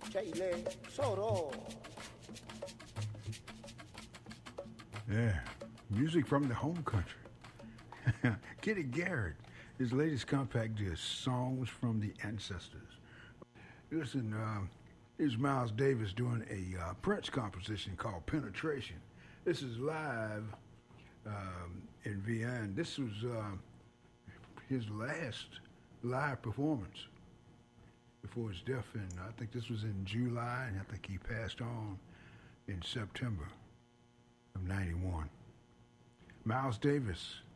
Kaile Soro. Yeah, music from the home country. Kitty Garrett, his latest compact disc, Songs from the Ancestors. Listen, here's Miles Davis doing a Prince composition called Penetration. This is live in Vienna. This was his last live performance before his death, and I think this was in July, and I think he passed on in September of '91. Miles Davis,